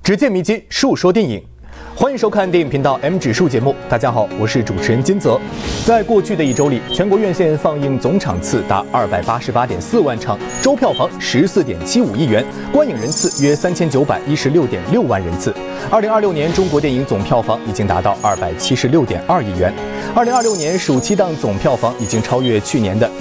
只见迷津，述说电影。欢迎收看电影频道 M 指数节目。大家好，我是主持人金泽。在过去的一周里，全国院线放映总场次达288.4万场，周票房14.75亿元，观影人次约3916.6万人次。2026年中国电影总票房已经达到276.2亿元。2026年暑期档总票房已经超越去年的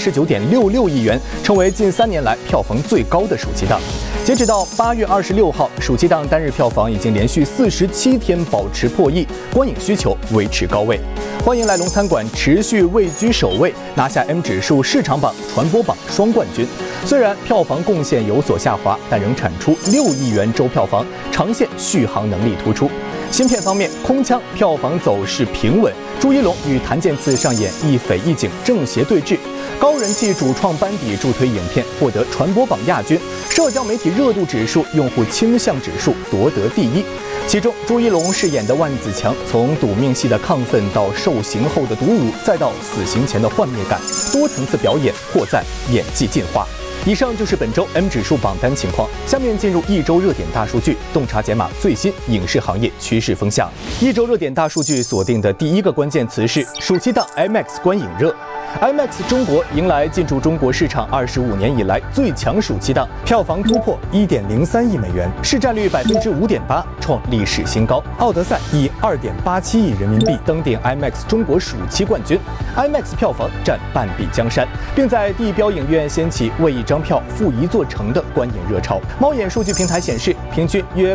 119.66亿元，成为近3年来票房最高的暑期档。截止到8月26号，暑期档单日票房已经连续47天保持破亿，观影需求维持高位。欢迎来龙餐馆持续位居首位，拿下 M 指数市场榜、传播榜双冠军。虽然票房贡献有所下滑，但仍产出6亿元周票房，长线续航能力突出。新片方面，《空腔》票房走势平稳，朱一龙与谭健次上演一匪一警正邪对峙，高人气主创班底助推影片获得传播榜亚军，社交媒体热度指数、用户倾向指数夺得第一。其中，朱一龙饰演的万梓强，从赌命戏的亢奋到受刑后的独舞，再到死刑前的幻灭感，多层次表演获赞，演技进化。以上就是本周 M 指数榜单情况，下面进入一周热点大数据，洞察解码最新影视行业趋势风向。一周热点大数据锁定的第一个关键词是暑期档 IMAX 观影热。IMAX 中国迎来进驻中国市场25年以来最强暑期档，票房突破1.03亿美元，市占率5.8%，创历史新高。奥德赛以2.87亿人民币登顶 IMAX 中国暑期冠军 ，IMAX 票房占半壁江山，并在地标影院掀起为一张票付一座城的观影热潮。猫眼数据平台显示，平均约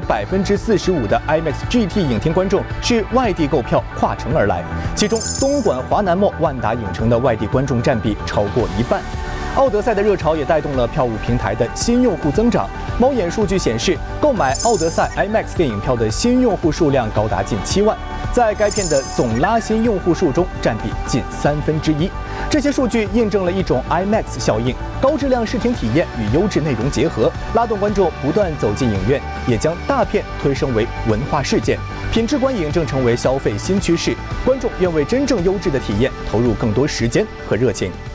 45%的 IMAX GT 影厅观众是外地购票跨城而来，其中东莞华南梦万达影城的外地观众占比超过一半。奥德赛的热潮也带动了票务平台的新用户增长。猫眼数据显示，购买奥德赛 IMAX 电影票的新用户数量高达近7万，在该片的总拉新用户数中占比近1/3。这些数据印证了一种 IMAX 效应，高质量视听体验与优质内容结合，拉动观众不断走进影院，也将大片推升为文化事件。品质观影正成为消费新趋势，观众愿为真正优质的体验投入更多时间和热情。